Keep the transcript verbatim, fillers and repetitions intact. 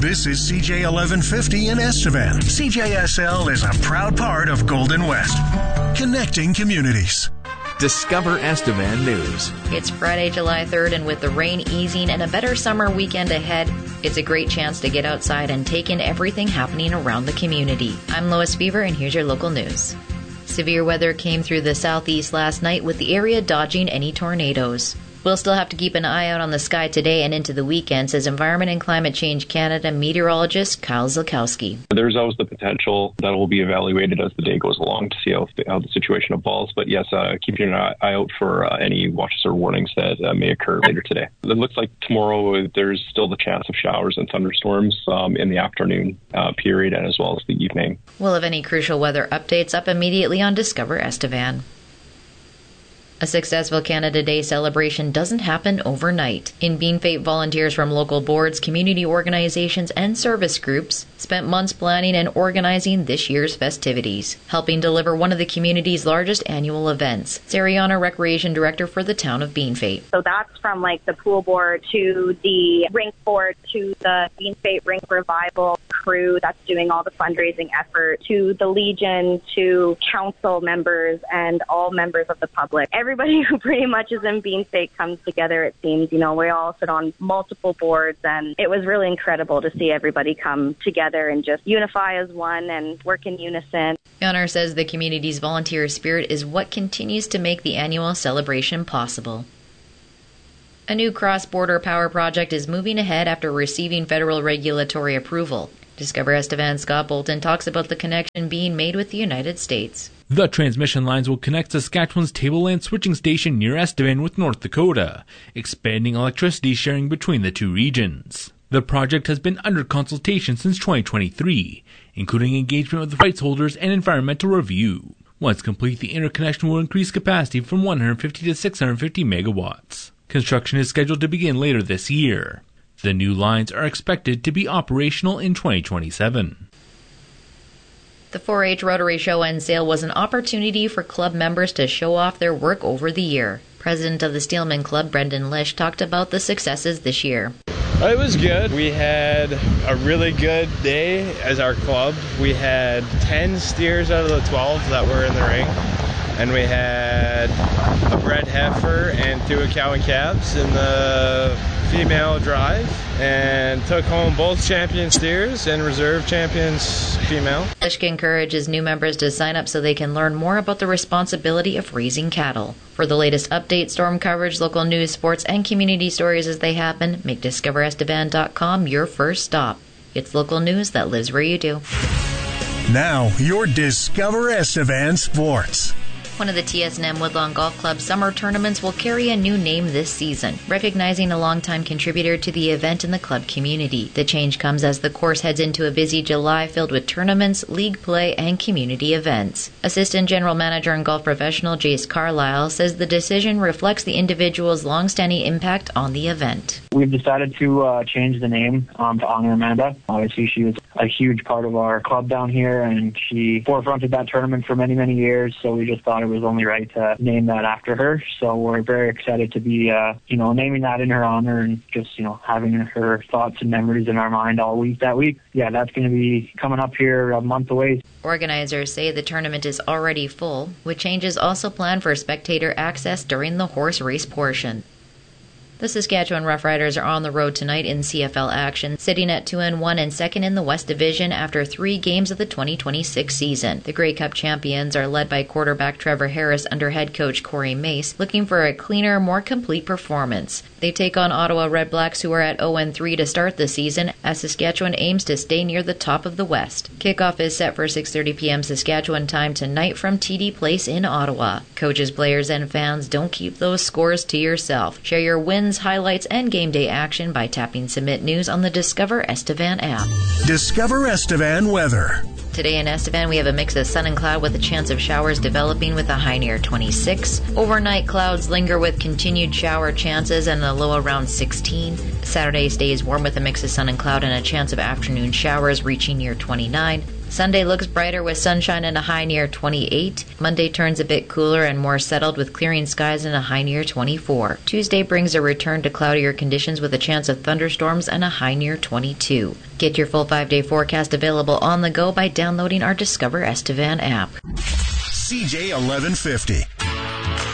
This is C J eleven fifty in Estevan. C J S L is a proud part of Golden West, connecting communities. Discover Estevan News. It's Friday, July third, and with the rain easing and a better summer weekend ahead, it's a great chance to get outside and take in everything happening around the community. I'm Lois Beaver, and here's your local news. Severe weather came through the southeast last night, with the area dodging any tornadoes. We'll still have to keep an eye out on the sky today and into the weekend, says Environment and Climate Change Canada meteorologist Kyle Zilkowski. There's always the potential that will be evaluated as the day goes along to see how, how the situation evolves. But yes, uh, keeping an eye out for uh, any watches or warnings that uh, may occur later today. It looks like tomorrow there's still the chance of showers and thunderstorms um, in the afternoon uh, period and as well as the evening. We'll have any crucial weather updates up immediately on Discover Estevan. A successful Canada Day celebration doesn't happen overnight. In Beanfate, volunteers from local boards, community organizations, and service groups spent months planning and organizing this year's festivities, helping deliver one of the community's largest annual events. Sariana, Recreation Director for the town of Beanfate. So that's from like the pool board to the rink board to the Beanfate Rink Revival crew that's doing all the fundraising effort, to the Legion, to council members, and all members of the public. Everybody who pretty much is in Beanfate comes together, it seems. You know, we all sit on multiple boards, and it was really incredible to see everybody come together and just unify as one and work in unison. Honor says the community's volunteer spirit is what continues to make the annual celebration possible. A new cross-border power project is moving ahead after receiving federal regulatory approval. Discover Estevan's Scott Bolton talks about the connection being made with the United States. The transmission lines will connect Saskatchewan's Tableland switching station near Estevan with North Dakota, expanding electricity sharing between the two regions. The project has been under consultation since twenty twenty-three, including engagement with the rights holders and environmental review. Once complete, the interconnection will increase capacity from one hundred fifty to six hundred fifty megawatts. Construction is scheduled to begin later this year. The new lines are expected to be operational in twenty twenty-seven. The four H Rotary Show and Sale was an opportunity for club members to show off their work over the year. President of the Steelman Club, Brendan Lish, talked about the successes this year. It was good. We had a really good day as our club. We had ten steers out of the twelve that were in the ring. And we had a bred heifer and two cow and calves in the female drive, and took home both champion steers and reserve champions female. Lish encourages new members to sign up so they can learn more about the responsibility of raising cattle. For the latest updates, storm coverage, local news, sports, and community stories as they happen, make Discover Estevan dot com your first stop. It's local news that lives where you do. Now, your Discover Estevan Sports. One of the T S N M Woodlawn Golf Club summer tournaments will carry a new name this season, recognizing a longtime contributor to the event in the club community. The change comes as the course heads into a busy July filled with tournaments, league play, and community events. Assistant General Manager and golf professional Jace Carlisle says the decision reflects the individual's long-standing impact on the event. We've decided to uh, change the name um, to honor Amanda. Obviously, she was a huge part of our club down here, and she forefronted that tournament for many, many years, so we just thought it was only right to name that after her. So we're very excited to be, uh, you know, naming that in her honor and just, you know, having her thoughts and memories in our mind all week that week. Yeah, that's going to be coming up here a month away. Organizers say the tournament is already full, with changes also planned for spectator access during the horse race portion. The Saskatchewan Roughriders are on the road tonight in C F L action, sitting at two and one and second in the West Division after three games of the twenty twenty-six season. The Grey Cup champions are led by quarterback Trevor Harris under head coach Corey Mace, looking for a cleaner, more complete performance. They take on Ottawa Redblacks, who are at oh and three to start the season, as Saskatchewan aims to stay near the top of the West. Kickoff is set for six thirty p.m. Saskatchewan time tonight from T D Place in Ottawa. Coaches, players, and fans, don't keep those scores to yourself. Share your wins, highlights, and game day action by tapping Submit News on the Discover Estevan app. Discover Estevan weather. Today in Estevan, we have a mix of sun and cloud with a chance of showers developing with a high near twenty-six. Overnight, clouds linger with continued shower chances and a low around sixteen. Saturday stays warm with a mix of sun and cloud and a chance of afternoon showers reaching near twenty-nine. Sunday looks brighter with sunshine and a high near twenty-eight. Monday turns a bit cooler and more settled with clearing skies and a high near twenty-four. Tuesday brings a return to cloudier conditions with a chance of thunderstorms and a high near twenty-two. Get your full five-day forecast available on the go by downloading our Discover Estevan app. C J eleven fifty.